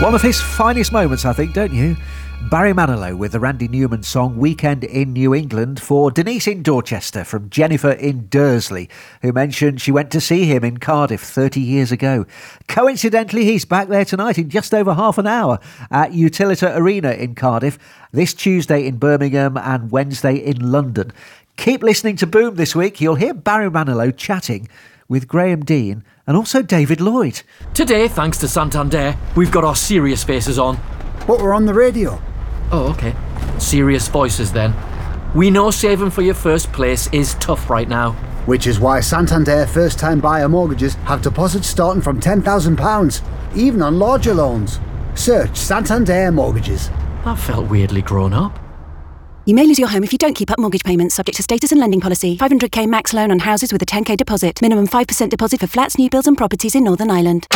One of his finest moments, I think, don't you? Barry Manilow with the Randy Newman song Weekend in New England for Denise in Dorchester from Jennifer in Dursley, who mentioned she went to see him in Cardiff 30 years ago. Coincidentally, he's back there tonight in just over half an hour at Utilita Arena in Cardiff, this Tuesday in Birmingham and Wednesday in London. Keep listening to Boom this week. You'll hear Barry Manilow chatting with Graham Dean and also David Lloyd. Today, thanks to Santander, we've got our serious faces on. But we're on the radio. Oh, okay. Serious voices then. We know saving for your first place is tough right now. Which is why Santander first-time buyer mortgages have deposits starting from £10,000, even on larger loans. Search Santander Mortgages. That felt weirdly grown up. You may lose your home if you don't keep up mortgage payments, subject to status and lending policy. 500k max loan on houses with a 10k deposit. Minimum 5% deposit for flats, new builds and properties in Northern Ireland.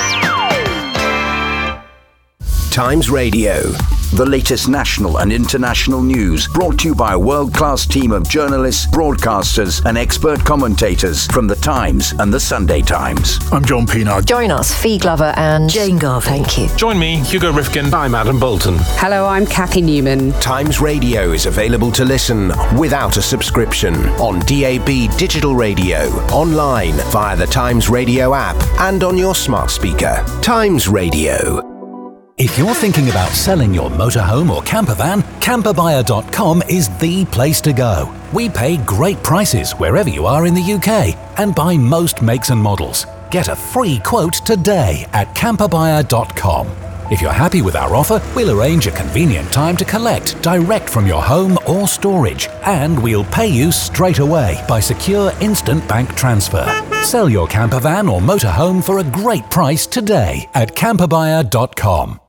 Times Radio. The latest national and international news brought to you by a world-class team of journalists, broadcasters and expert commentators from The Times and The Sunday Times. I'm John Pienaar. Join us, Fee Glover and Jane Garvey. Thank you. Join me, Hugo Rifkin. I'm Adam Bolton. Hello, I'm Kathy Newman. Times Radio is available to listen without a subscription on DAB digital radio, online via the Times Radio app and on your smart speaker. Times Radio. If you're thinking about selling your motorhome or camper van, camperbuyer.com is the place to go. We pay great prices wherever you are in the UK and buy most makes and models. Get a free quote today at camperbuyer.com. If you're happy with our offer, we'll arrange a convenient time to collect direct from your home or storage, and we'll pay you straight away by secure instant bank transfer. Sell your camper van or motorhome for a great price today at camperbuyer.com.